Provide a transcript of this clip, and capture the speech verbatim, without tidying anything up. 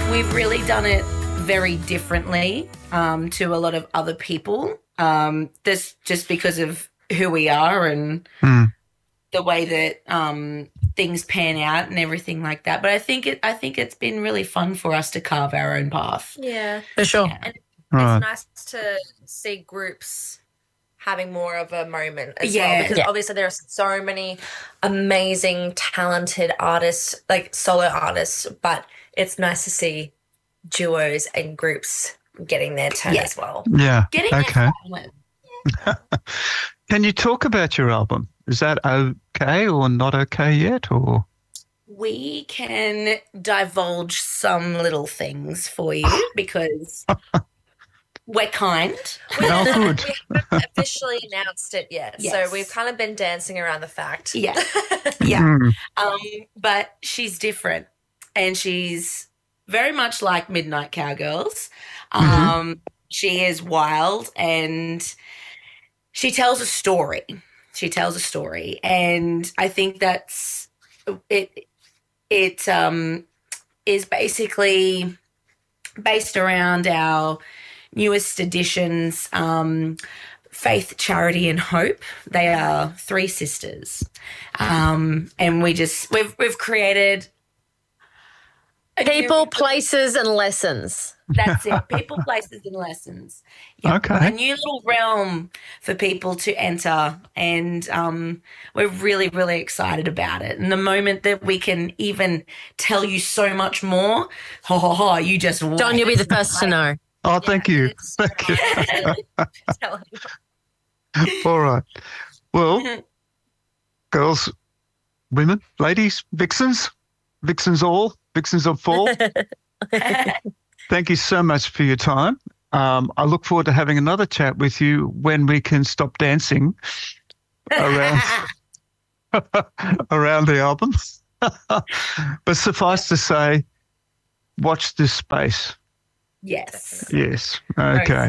we've really done it very differently um, to a lot of other people. Um, this just because of who we are and Mm. the way that um, things pan out and everything like that. But I think it, I think it's been really fun for us to carve our own path. Yeah, For sure. Yeah, and Right. it's nice to see groups having more of a moment as Yeah. well, because Yeah. obviously there are so many amazing, talented artists, like solo artists, but it's nice to see duos and groups getting their turn Yeah. as well. Yeah. Getting Okay. there. Can you talk about your album? Is that okay or not okay yet? Or We can divulge some little things for you because we're kind. oh, good. We haven't officially announced it yet, Yes. so we've kind of been dancing around the fact. Yeah. Yeah. Mm. Um, but she's different and she's very much like Midnight Cowgirls. Um, She is wild and she tells a story. She tells a story. And I think that's it. It um, is basically based around our newest editions, um, Faith, Charity, and Hope. They are three sisters, um, and we just we've we've created a People, new- places, and lessons. That's it. People, places, and lessons. Yep. Okay. A new little realm for people to enter, and um, we're really, really excited about it. And the moment that we can even tell you so much more, ha ha ha! You just Don, wait. you'll be the first to know. Oh, thank you. It's- Thank you. Telling you. All right. Well, girls, women, ladies, vixens, vixens all, vixens of fall. Thank you so much for your time. Um, I look forward to having another chat with you when we can stop dancing around around the album. But suffice to say, watch this space. Yes. Yes. Okay.